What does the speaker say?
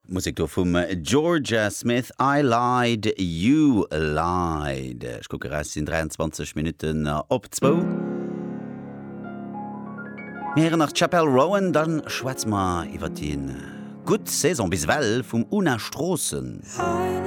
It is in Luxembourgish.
Musik vum Georgia Smith, I lied, you lied. Ich gucke raus in 23 Minuten op 2. Meer nach Chapel Rowan, dann schwätz ma iwwer den gut Saison bis well vum Una Strossen.